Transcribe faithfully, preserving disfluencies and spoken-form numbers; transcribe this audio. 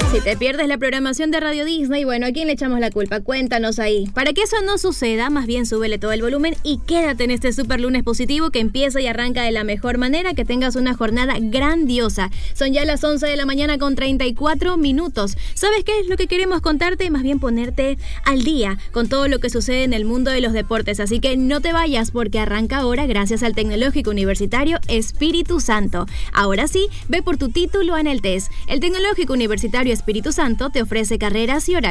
Si te pierdes la programación de Radio Disney, bueno, ¿a quién le echamos la culpa? Cuéntanos ahí. Para que eso no suceda, más bien súbele todo el volumen y quédate en este super lunes positivo que empieza y arranca de la mejor manera, que tengas una jornada grandiosa. Son ya las once de la mañana con treinta y cuatro minutos. ¿Sabes qué es lo que queremos contarte? Más bien ponerte al día con todo lo que sucede en el mundo de los deportes. Así que no te vayas porque arranca ahora gracias al Tecnológico Universitario Espíritu Santo. Ahora sí, ve por tu título en el TES. El Tecnológico Universitario Espíritu Santo te ofrece carreras y horarios